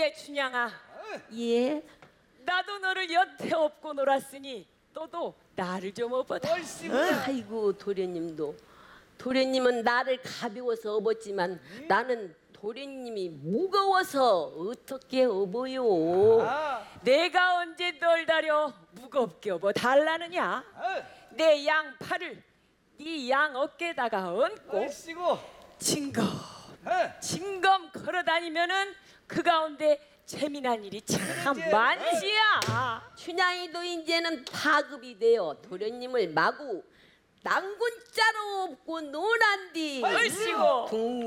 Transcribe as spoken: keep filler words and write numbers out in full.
예, 춘향아. 예. 나도 너를 여태 업고 놀았으니 너도 나를 좀 업어다. 아이고 도련님도 도련님은 나를 가벼워서 업었지만 음? 나는 도련님이 무거워서 어떻게 업어요? 아, 내가 언제 널 다려 무겁게 업어 달라느냐? 아, 내 양 팔을 네 양 어깨에다가 얹고 얼씨구. 징검 아, 징검 걸어다니면은 그 가운데 재미난 일이 참 그러지. 많지야. 춘향이도 이제는 파급이 되어 도련님을 마구 낭군자로 업고 논한디 얼씨구. 둥